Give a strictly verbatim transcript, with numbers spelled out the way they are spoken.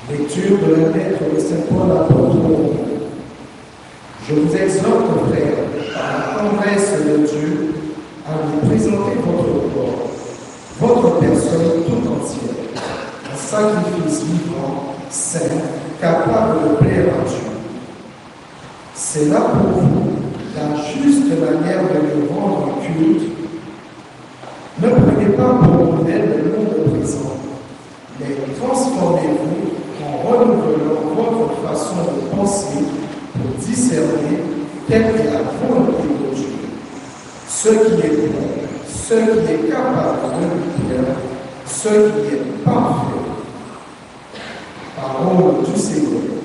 Lecture de la lettre de saint Paul apôtre aux Romains. Je vous exhorte, frères, par la tendresse de Dieu, à vous présenter votre corps, votre personne tout entière, un sacrifice vivant, saint, capable de plaire à Dieu. C'est là pour vous la juste manière de lui rendre culte. Ne prenez pas pour modèle le monde présent, mais transformez-vous en renouvelant votre façon de penser pour discerner quelle est la volonté de Dieu, ce qui est bon, ce qui est capable de lui plaire, ce qui est parfait. Parole du Seigneur.